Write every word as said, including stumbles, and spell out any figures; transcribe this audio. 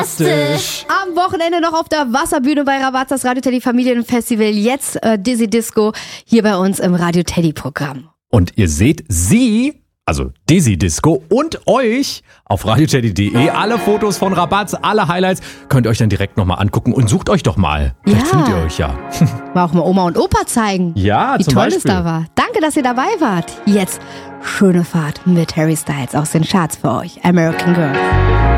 fantastisch. Am Wochenende noch auf der Wasserbühne bei Rabatz, das Radio Teddy Familienfestival. Jetzt äh, Dizzy Disco hier bei uns im Radio Teddy Programm. Und ihr seht sie, also Dizzy Disco und euch auf radioteddy punkt de. Alle Fotos von Rabatz, alle Highlights könnt ihr euch dann direkt nochmal angucken und sucht euch doch mal. Vielleicht Ja. findet ihr euch ja. Mal auch mal Oma und Opa zeigen. Ja, Wie zum toll Beispiel. es da war. Danke, dass ihr dabei wart. Jetzt schöne Fahrt mit Harry Styles aus den Charts für euch. American Girl.